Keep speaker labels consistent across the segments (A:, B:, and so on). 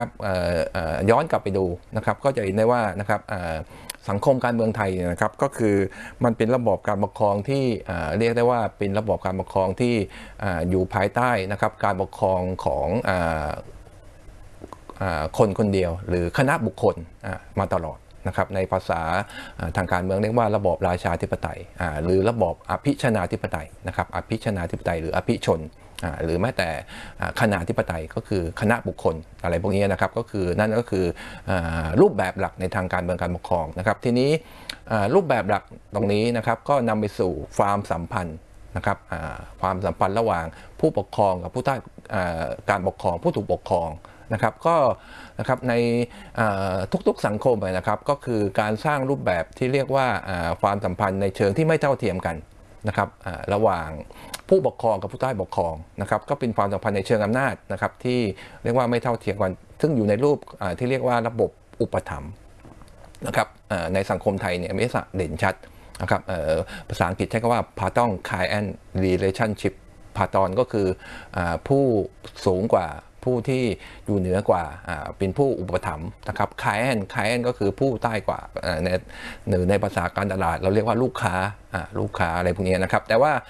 A: ย้อนกลับไปดูนะครับก็จะเห็นได้ว่านะครับสังคมการเมืองไทยนะครับก็คือมันเป็นระบอบการปกครองที่เรียกได้ว่าเป็นระบอบการปกครองที่อยู่ภายใต้นะครับการปกครองของคนคนเดียวหรือคณะบุคคลมาตลอดนะครับในภาษาทางการเมืองเรียกว่าระบอบราชาธิปไตยหรือระบอบอภิชนาธิปไตยนะครับอภิชนาธิปไตยหรืออภิชนหรือแม้แต่คณะธิปไตยก็คือคณะบุคคลอะไรพวกนี้นะครับก็คือนั่นก็คือรูปแบบหลักในทางการเมืองการปกครองนะครับทีนี้รูปแบบหลักตรงนี้นะครับก็นำไปสู่ความสัมพันธ์นะครับความสัมพันธ์ระหว่างผู้ปกครองกับผู้ใต้การปกครองผู้ถูกปกครองนะครับก็นะครับในทุกๆสังคมนะครับก็คือการสร้างรูปแบบที่เรียกว่าความสัมพันธ์ในเชิงที่ไม่เท่าเทียมกันนะครับระหว่างผู้ปกครองกับผู้ใต้ปกครองนะครับก็เป็นความสัมพันธ์ในเชิงอำนาจนะครับที่เรียกว่าไม่เท่าเทียมกันซึ่งอยู่ในรูปที่เรียกว่าระบบอุปถัมภ์นะครับในสังคมไทยเนี่ยไม่เด่นชัดนะครับภาษาอังกฤษใช้คำว่า Patton Client Relationship Patton ก็คือผู้สูงกว่าผู้ที่อยู่เหนือกว่าเป็นผู้อุปถัมภ์นะครับ client ก็คือผู้ใต้กว่าในภาษาการตลาดเราเรียกว่าลูกค้าอะไรพวกนี้นะครับแต่ว่า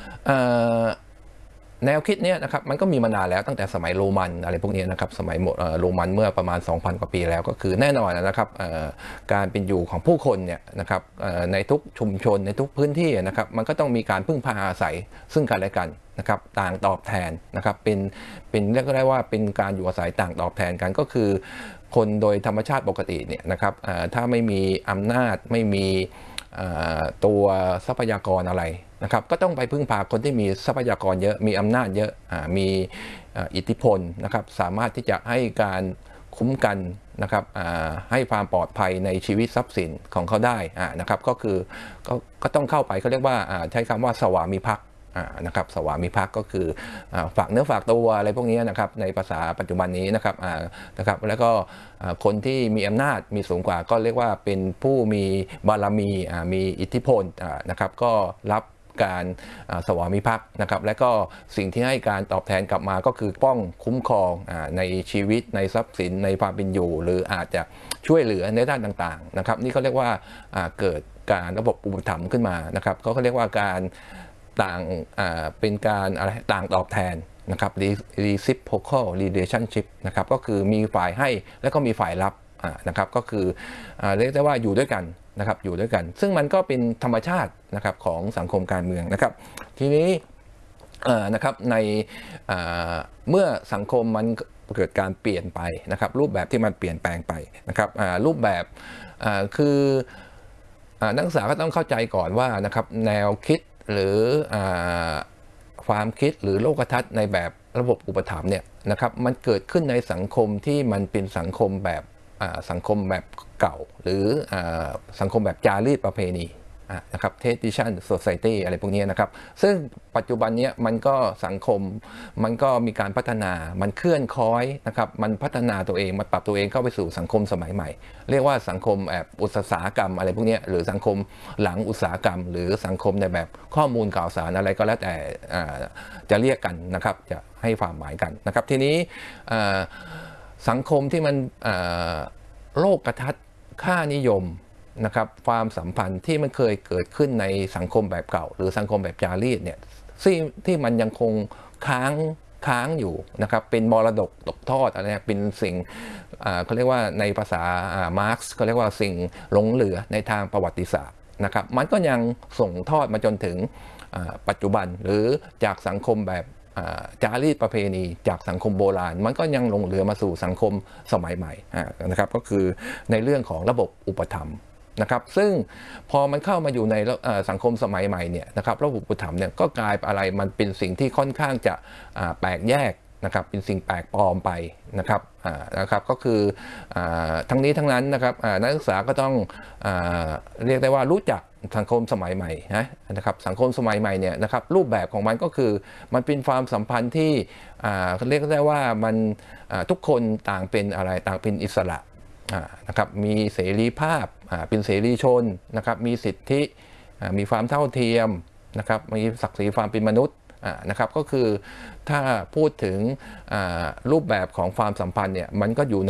A: แนวคิดนี้นะครับมันก็มีมานานแล้วตั้งแต่สมัยโรมันอะไรพวกนี้นะครับสมัยโรมันเมื่อประมาณ 2,000 กว่าปีแล้วก็คือแน่นอนนะครับการเป็นอยู่ของผู้คนเนี่ยนะครับในทุกชุมชนในทุกพื้นที่นะครับมันก็ต้องมีการพึ่งพาอาศัยซึ่งกันและกันนะครับต่างตอบแทนนะครับเป็นเรียกได้ว่าเป็นการอยู่อาศัยต่างตอบแทนกันก็คือคนโดยธรรมชาติปกติเนี่ยนะครับถ้าไม่มีอำนาจไม่มีตัวทรัพยากรอะไรนะครับก็ต้องไปพึ่งพาคนที่มีทรัพยากรเยอะมีอำนาจเยอะมีอิทธิพลนะครับสามารถที่จะให้การคุ้มกันนะครับให้ความปลอดภัยในชีวิตทรัพย์สินของเขาได้นะครับก็คือก็ต้องเข้าไปเขาเรียกว่าใช้คำว่าสวามิภักดิ์นะครับสวามิภักดิ์ก็คือฝากเนื้อฝากตัวอะไรพวกนี้นะครับในภาษาปัจจุบันนี้นะครับแล้วก็คนที่มีอำนาจมีสูงกว่าก็เรียกว่าเป็นผู้มีบารมีมีอิทธิพลนะครับก็รับการสวามิภักดิ์นะครับและก็สิ่งที่ให้การตอบแทนกลับมาก็คือป้องคุ้มครองในชีวิตในทรัพย์สินในความเป็นอยู่หรืออาจจะช่วยเหลือในด้านต่างๆนะครับนี่เขาเรียกว่าเกิดการระบบอุปถัมภ์ขึ้นมานะครับเขาเรียกว่าการต่างเป็นการอะไรต่างตอบแทนนะครับ reciprocal relationship นะครับก็คือมีฝ่ายให้แล้วก็มีฝ่ายรับนะครับก็คือเรียกได้ว่าอยู่ด้วยกันนะครับอยู่ด้วยกันซึ่งมันก็เป็นธรรมชาตินะครับของสังคมการเมืองนะครับทีนี้นะครับในเมื่อสังคมมันเกิดการเปลี่ยนไปนะครับรูปแบบที่มันเปลี่ยนแปลงไปนะครับรูปแบบคือนักศึกษาก็ต้องเข้าใจก่อนว่านะครับแนวคิดหรือความคิดหรือโลกทัศน์ในแบบระบบอุปถัมภ์เนี่ยนะครับมันเกิดขึ้นในสังคมที่มันเป็นสังคมแบบเก่าหรือสังคมแบบจารีตประเพณีนะครับ tradition society อะไรพวกนี้นะครับซึ่งปัจจุบันนี้มันก็สังคมมันก็มีการพัฒนามันเคลื่อนคล้อยนะครับมันพัฒนาตัวเองมันปรับตัวเองเข้าไปสู่สังคมสมัยใหม่เรียกว่าสังคมอุตสาหกรรมอะไรพวกนี้หรือสังคมหลังอุตสาหกรรมหรือสังคมในแบบข้อมูลข่าวสารอะไรก็แล้วแต่จะเรียกกันนะครับจะให้ความหมายกันนะครับทีนี้สังคมที่มันโลกทัศน์ค่านิยมนะครับความสัมพันธ์ที่มันเคยเกิดขึ้นในสังคมแบบเก่าหรือสังคมแบบจารีตเนี่ยที่มันยังคงค้างอยู่นะครับเป็นมรดกตกทอดอะไรเป็นสิ่งเขาเรียกว่าในภาษามาร์กซ์เขาเรียกว่าสิ่งหลงเหลือในทางประวัติศาสตร์นะครับมันก็ยังส่งทอดมาจนถึงปัจจุบันหรือจากสังคมแบบจารีตประเพณีจากสังคมโบราณมันก็ยังหลงเหลือมาสู่สังคมสมัยใหม่นะครับก็คือในเรื่องของระบบอุปถัมภ์นะครับซึ่งพอมันเข้ามาอยู่ในสังคมสมัยใหม่เนี่ยนะครับระบบอุปถัมภ์เนี่ยก็กลายเป็นอะไรมันเป็นสิ่งที่ค่อนข้างจะแปลกแยกนะครับเป็นสิ่งแปลกปลอมไปนะครับก็คือทั้งนี้ทั้งนั้นนะครับนักศึกษาก็ต้องเรียกได้ว่ารู้จักสังคมสมัยใหม่นะครับสังคมสมัยใหม่เนี่ยนะครับรูปแบบของมันก็คือมันเป็นความสัมพันธ์ที่เรียกได้ว่ามันทุกคนต่างเป็นอะไรต่างเป็นอิสระนะครับมีเสรีภาพเป็นเสรีชนนะครับมีสิทธิมีความเท่าเทียมนะครับมีศักดิ์ศรีความเป็นมนุษย์นะครับก็คือถ้าพูดถึงรูปแบบของความสัมพันธ์เนี่ยมันก็อยู่ใน